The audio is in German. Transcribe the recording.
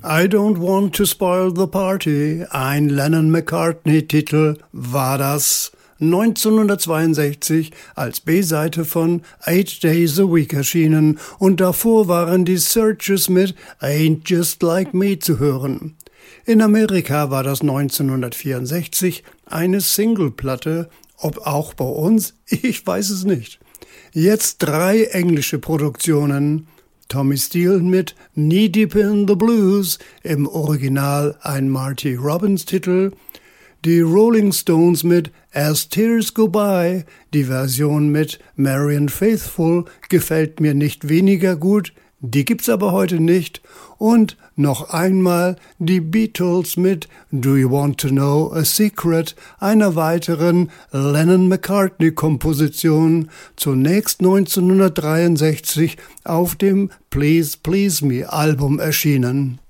I Don't Want to Spoil the Party, ein Lennon-McCartney-Titel war das, 1962 als B-Seite von 8 Days a Week erschienen und davor waren die Searchers mit Ain't Just Like Me zu hören. In Amerika war das 1964 eine Singleplatte, ob auch bei uns, ich weiß es nicht. Jetzt 3 englische Produktionen. Tommy Steele mit Knee Deep in the Blues, im Original ein Marty Robbins Titel. Die Rolling Stones mit As Tears Go By, die Version mit Marianne Faithfull gefällt mir nicht weniger gut, die gibt's aber heute nicht. Und noch einmal die Beatles mit Do You Want to Know a Secret, einer weiteren Lennon-McCartney-Komposition, zunächst 1963 auf dem Please Please Me Album erschienen.